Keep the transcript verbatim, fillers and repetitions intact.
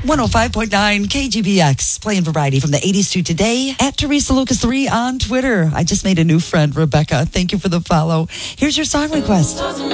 one oh five point nine K G B X, playing variety from the eighties to today. At Teresa Lucas three on Twitter. I just made a new friend, Rebecca. Thank you for the follow. Here's your song request.